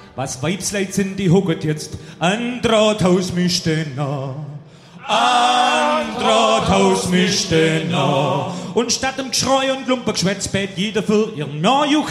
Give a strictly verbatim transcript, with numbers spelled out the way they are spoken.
Was Weibsleid sind, die hucket jetzt an Drahthaus mischte nah. An Drahthaus mischte nah. Und statt dem Geschrei und Lumpengeschwätz bett jeder für ihren Neujuch